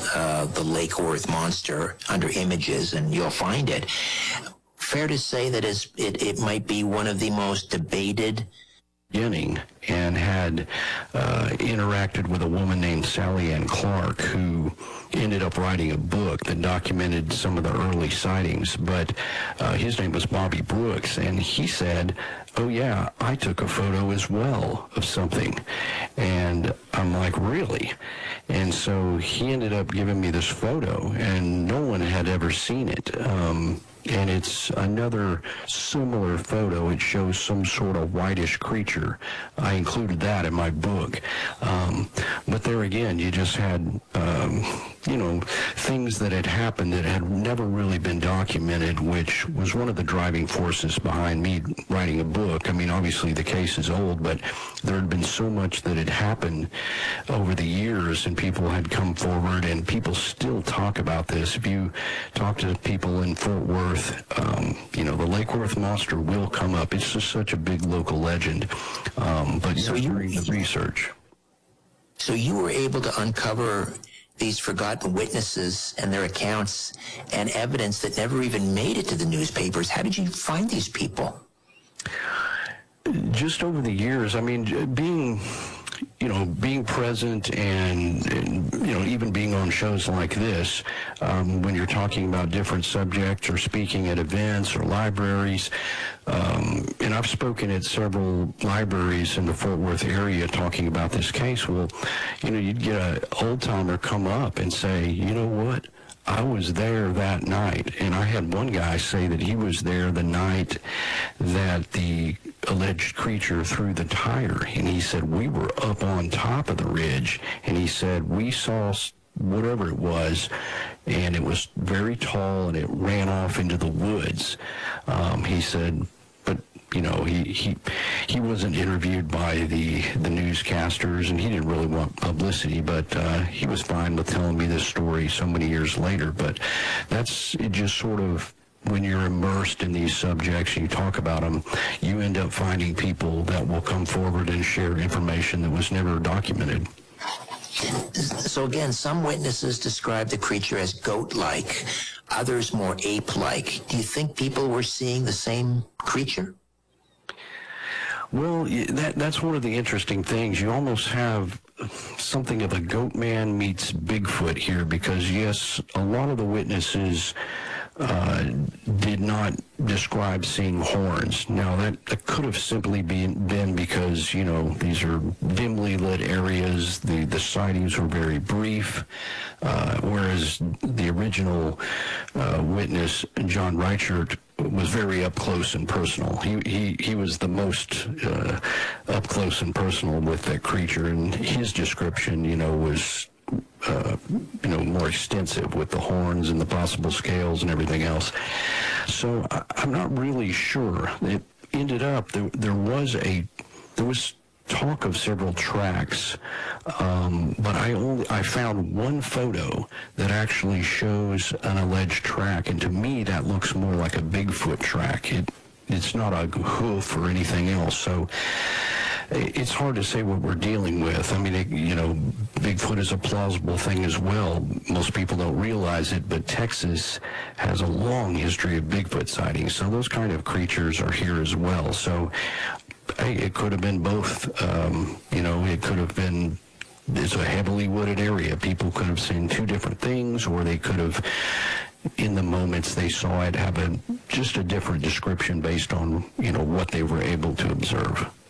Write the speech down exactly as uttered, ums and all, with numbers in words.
uh, the Lake Worth monster under images, and you'll find it. Fair to say that it's, it, it might be one of the most debated beginning, and had uh, interacted with a woman named Sally Ann Clark, who ended up writing a book that documented some of the early sightings. But uh, his name was Bobby Brooks, and he said, oh yeah, I took a photo as well of something. And I'm like, really? And so he ended up giving me this photo, and no one had ever seen it. Um, and it's another similar photo. It shows some sort of whitish creature. I included that in my book. Um, but there again, you just had, um, you know, things that had happened that had never really been documented, which was one of the driving forces behind me writing a book. I mean, obviously the case is old, but there had been so much that had happened over the years, and people had come forward, and people still talk about this. If you talk to people in Fort Worth, um, you know, the Lake Worth monster will come up. It's just such a big local legend. Um, but so you, during the research. So you were able to uncover these forgotten witnesses and their accounts and evidence that never even made it to the newspapers. How did you find these people? Just over the years, I mean, being, you know, being present and, and you know, even being on shows like this, um, when you're talking about different subjects or speaking at events or libraries, um, and I've spoken at several libraries in the Fort Worth area talking about this case. Well, you know, you'd get an old-timer come up and say, you know what? I was there that night, and I had one guy say that he was there the night that the alleged creature threw the tire, and he said, we were up on top of the ridge, and he said, we saw whatever it was, and it was very tall, and it ran off into the woods. Um, he said, but, you know, he, he he wasn't interviewed by the, the newscasters, and he didn't really want publicity, but uh, he was fine with telling me this story so many years later. But that's it, just sort of, when you're immersed in these subjects and you talk about them, you end up finding people that will come forward and share information that was never documented. So again, some witnesses describe the creature as goat-like, others more ape-like. Do you think people were seeing the same creature? Well, that that's one of the interesting things. You almost have something of a goat man meets Bigfoot here, because yes, a lot of the witnesses uh, did not describe seeing horns. Now, that, that could have simply been, been because, you know, these are dimly lit areas. The, the sightings were very brief, uh, whereas the original uh, witness, John Reichert, was very up close and personal. He he, he was the most uh, up close and personal with that creature, and his description, you know, was uh, you know, more extensive with the horns and the possible scales and everything else. So I, I'm not really sure. It ended up there, there was a there was talk of several tracks, um, but I only I found one photo that actually shows an alleged track, and to me that looks more like a Bigfoot track. It it's not a hoof or anything else, so it's hard to say what we're dealing with. I mean, it, you know, Bigfoot is a plausible thing as well. Most people don't realize it, but Texas has a long history of Bigfoot sightings, so those kind of creatures are here as well. So it could have been both. Um, you know, it could have been, it's a heavily wooded area. People could have seen two different things, or they could have, in the moments they saw it, have a just a different description based on, you know, what they were able to observe.